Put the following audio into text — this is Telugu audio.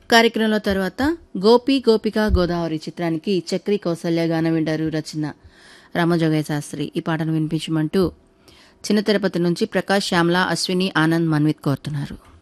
కార్యక్రమంలో తర్వాత గోపి గోపిక గోదావరి చిత్రానికి చక్రి కౌసల్య గానం వింటారు. రచన రామజోగయ్య శాస్త్రి. ఈ పాటను వినిపించమంటూ చిన్న తిరుపతి నుంచి ప్రకాష్, శ్యామల, అశ్విని, ఆనంద్, మన్విత్ కోరుతున్నారు.